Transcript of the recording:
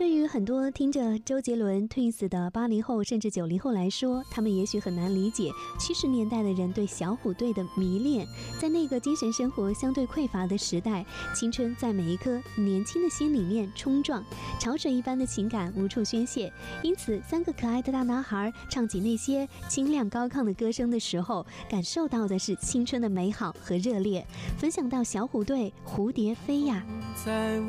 对于很多听着周杰伦 Twins 的80后甚至90后来说，他们也许很难理解70年代的人对小虎队的迷恋。在那个精神生活相对匮乏的时代，青春在每一颗年轻的心里面冲撞，潮水一般的情感无处宣泄。因此3个可爱的大男孩唱起那些清亮高亢的歌声的时候，感受到的是青春的美好和热烈。分享到小虎队蝴蝶飞呀， 在